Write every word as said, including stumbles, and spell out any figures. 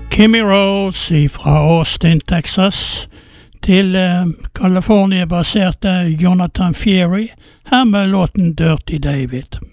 Kimmy Rolls fra Austin, Texas, til eh, California-baserte Jonathan Fiery, her med låten Dirty David.